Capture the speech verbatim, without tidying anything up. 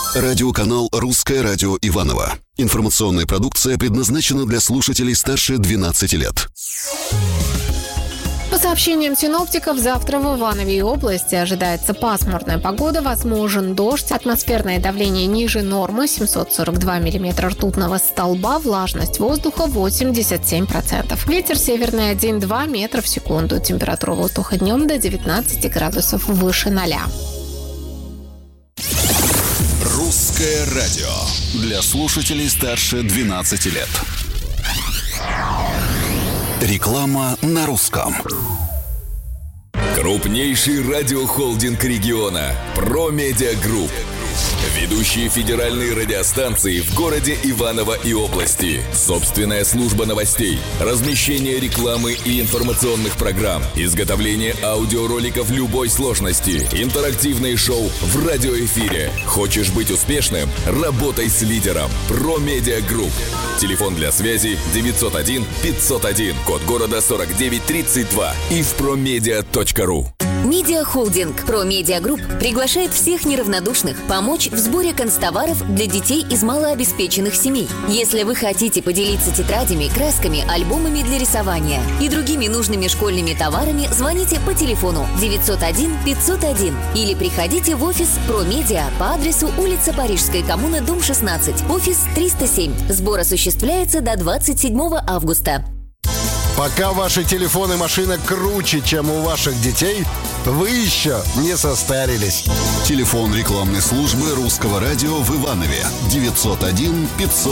Радиоканал «Русское радио Иваново». Информационная продукция предназначена для слушателей старше двенадцати лет. По сообщениям синоптиков, завтра в Иванове и области ожидается пасмурная погода, возможен дождь, атмосферное давление ниже нормы, семьсот сорок два миллиметра ртутного столба, влажность воздуха восемьдесят семь процентов. Ветер северный один-два метра в секунду, температура воздуха днем до девятнадцати градусов выше ноля. «Русское радио» для слушателей старше двенадцати лет. Реклама на русском. Крупнейший радиохолдинг региона «Промедиа Групп». Ведущие федеральные радиостанции в городе Иваново и области. Собственная служба новостей, размещение рекламы и информационных программ, изготовление аудиороликов любой сложности, интерактивные шоу в радиоэфире. Хочешь быть успешным? Работай с лидером. Промедиа Групп. Телефон для связи девятьсот один пятьсот один, код города сорок девять тридцать два и в промедиа точка ру. Медиахолдинг «Промедиа Групп» приглашает всех неравнодушных помочь в сборе канцтоваров для детей из малообеспеченных семей. Если вы хотите поделиться тетрадями, красками, альбомами для рисования и другими нужными школьными товарами, звоните по телефону девятьсот один пятьсот один или приходите в офис «Промедиа» по адресу улица Парижская коммуна, дом шестнадцать, офис триста семь. Сбор осуществляется до двадцать седьмого августа. Пока ваши телефоны и машина круче, чем у ваших детей, вы еще не состарились. Телефон рекламной службы «Русского радио» в Иванове девятьсот один пятьсот.